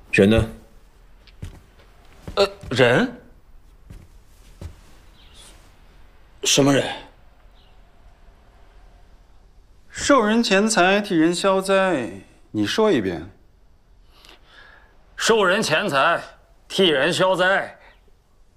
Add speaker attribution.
Speaker 1: 人呢？
Speaker 2: 人？
Speaker 1: 什么人？
Speaker 3: 受人钱财，替人消灾。你说一遍。
Speaker 2: 受人钱财，替人消灾。